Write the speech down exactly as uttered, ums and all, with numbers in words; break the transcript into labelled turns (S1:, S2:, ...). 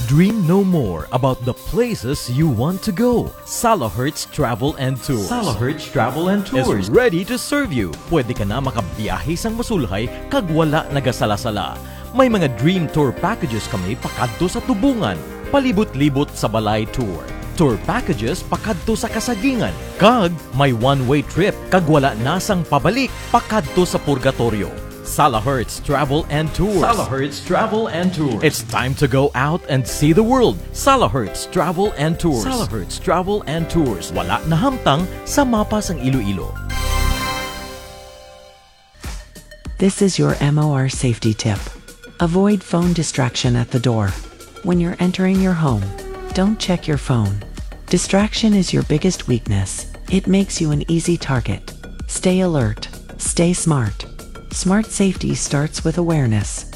S1: Dream no more about the places you want to go. Salahertz Travel and Tours. Salahertz Travel and Tours is ready to serve you. Pwede ka na makabiyahe sang masulhay kag wala nagasala-sala. May mga dream tour packages kami pakadto sa Tubungan. Palibot-libot sa Balay Tour. Tour packages pakadto sa Kasagingan. Kag may one-way trip kag wala nasang pabalik pakadto sa Purgatorio. Salahertz Travel and Tours. Salahertz Travel and Tours. It's time to go out and see the world. Salahertz Travel and Tours. Salahertz Travel and Tours. Wala na hamtang sa mapa sang Iloilo.
S2: This is your M O R safety tip. Avoid phone distraction at the door. When you're entering your home, don't check your phone. Distraction is your biggest weakness. It makes you an easy target. Stay alert. Stay smart. Smart safety starts with awareness.